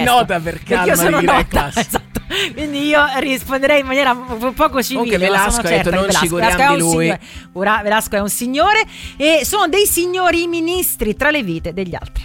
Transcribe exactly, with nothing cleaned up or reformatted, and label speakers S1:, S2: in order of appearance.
S1: sei nota per calma
S2: io sono
S1: di
S2: nota,
S1: Reclas.
S2: esatto. Quindi io risponderei in maniera un poco civile.
S1: Comunque Velasco
S2: sono
S1: ha detto
S2: certa
S1: non
S2: che
S1: ci
S2: Velasco,
S1: curiamo
S2: Velasco è
S1: di
S2: un
S1: lui.
S2: signore. Ora Velasco è un signore e sono dei signori ministri tra le vite degli altri.